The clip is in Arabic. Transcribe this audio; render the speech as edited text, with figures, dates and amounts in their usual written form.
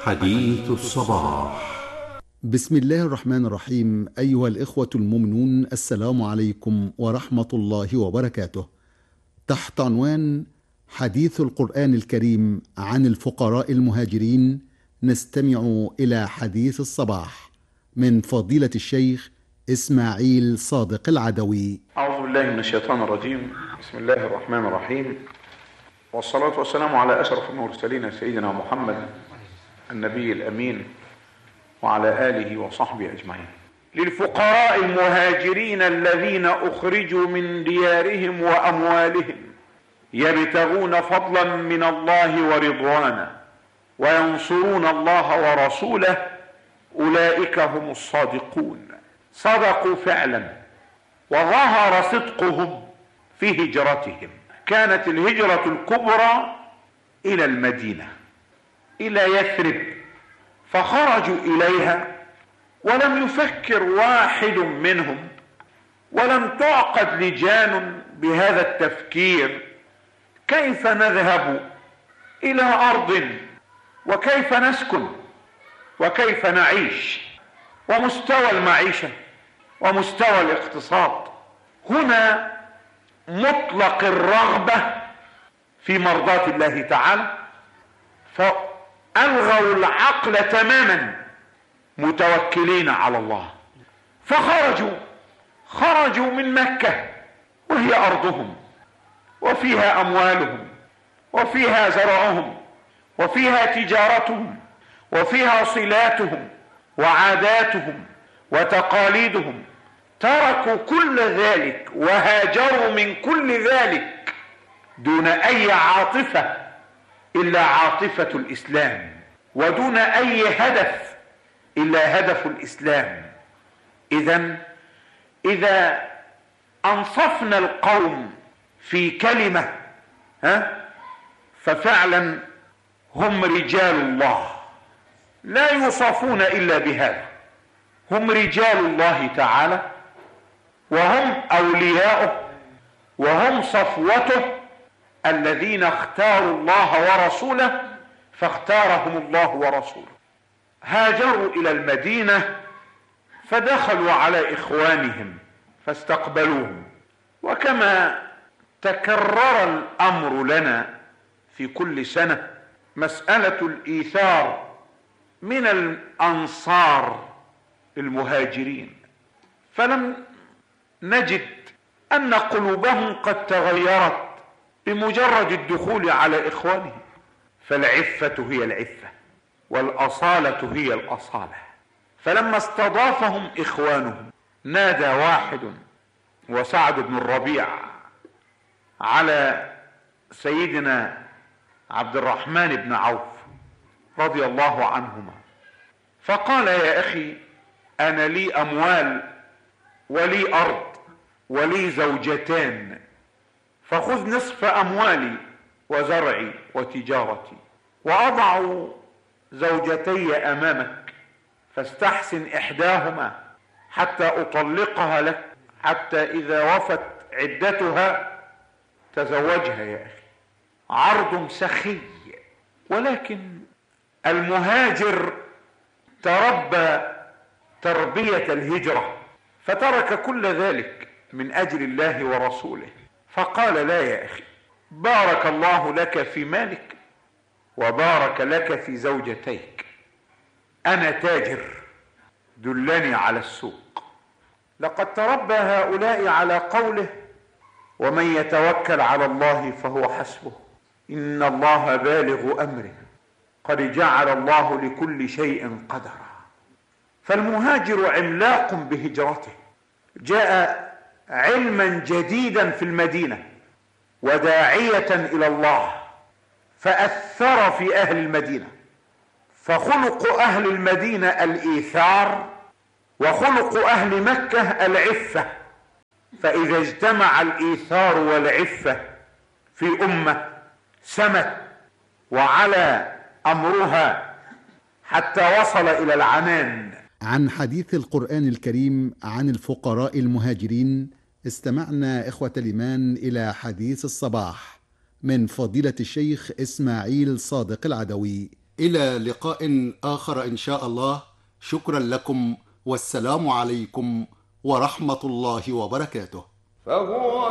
حديث الصباح. بسم الله الرحمن الرحيم. أيها الإخوة المؤمنون، السلام عليكم ورحمة الله وبركاته. تحت عنوان حديث القرآن الكريم عن الفقراء المهاجرين، نستمع إلى حديث الصباح من فضيلة الشيخ إسماعيل صادق العدوي. أعوذ بالله من الشيطان الرجيم. بسم الله الرحمن الرحيم، والصلاة والسلام على أشرف المرسلين سيدنا محمد النبي الأمين وعلى آله وصحبه أجمعين. للفقراء المهاجرين الذين أخرجوا من ديارهم وأموالهم يبتغون فضلا من الله ورضوانا وينصرون الله ورسوله، أولئك هم الصادقون. صدقوا فعلا وظهر صدقهم في هجرتهم. كانت الهجرة الكبرى إلى المدينة، إلى يثرب، فخرجوا إليها ولم يفكر واحد منهم، ولم تعقد لجان بهذا التفكير: كيف نذهب إلى أرض، وكيف نسكن، وكيف نعيش، ومستوى المعيشة ومستوى الاقتصاد. هنا مطلق الرغبة في مرضاة الله تعالى، فألغوا العقل تماما متوكلين على الله، خرجوا من مكة وهي أرضهم، وفيها أموالهم، وفيها زرعهم، وفيها تجارتهم، وفيها صلاتهم وعاداتهم وتقاليدهم. تركوا كل ذلك وهاجروا من كل ذلك دون أي عاطفة إلا عاطفة الإسلام، ودون أي هدف إلا هدف الإسلام. إذا أنصفنا القوم في كلمة ففعلا هم رجال الله، لا يوصفون إلا بهذا. هم رجال الله تعالى، وهم أولياؤه، وهم صفوته الذين اختاروا الله ورسوله فاختارهم الله ورسوله. هاجروا إلى المدينة فدخلوا على إخوانهم فاستقبلوهم. وكما تكرر الأمر لنا في كل سنة، مسألة الإيثار من الأنصار المهاجرين، فلم نجد أن قلوبهم قد تغيرت بمجرد الدخول على إخوانهم. فالعفة هي العفة، والأصالة هي الأصالة. فلما استضافهم إخوانهم نادى واحد، وسعد بن الربيع، على سيدنا عبد الرحمن بن عوف رضي الله عنهما، فقال: يا أخي، أنا لي أموال ولي أرض ولي زوجتان، فخذ نصف أموالي وزرعي وتجارتي، وأضع زوجتي أمامك، فاستحسن إحداهما حتى أطلقها لك، حتى إذا وفت عدتها تزوجها يا أخي. عرض سخي، ولكن المهاجر تربى تربية الهجرة، فترك كل ذلك من أجل الله ورسوله، فقال: لا يا أخي، بارك الله لك في مالك وبارك لك في زوجتيك، أنا تاجر، دلني على السوق. لقد تربى هؤلاء على قوله: ومن يتوكل على الله فهو حسبه، إن الله بالغ أمره، قد جعل الله لكل شيء قدرا. فالمهاجر عملاق بهجرته، جاء علما جديدا في المدينة وداعية إلى الله، فأثر في أهل المدينة. فخلق أهل المدينة الإيثار، وخلق أهل مكة العفة. فإذا اجتمع الإيثار والعفة في أمة سمت وعلى أمرها حتى وصل إلى العنان. عن حديث القرآن الكريم عن الفقراء المهاجرين استمعنا إخوة الإيمان إلى حديث الصباح من فضيلة الشيخ إسماعيل صادق العدوي. إلى لقاء آخر إن شاء الله. شكرا لكم، والسلام عليكم ورحمة الله وبركاته. فهو